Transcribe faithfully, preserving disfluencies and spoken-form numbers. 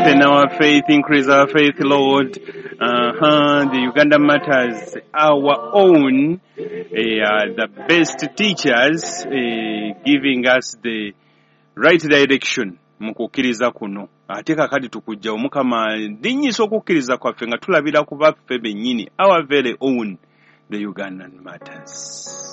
strengthen our faith, increase our faith, Lord. Uh-huh. The Uganda Matters, our own, uh, the best teachers, uh, giving us the right direction. Mukukiriza kuno. Ate kakati tukujja omukama ndinyisa okukkiriza kwaffe nga tulabira ku baffe bennyini, our very own, the Ugandan Matters.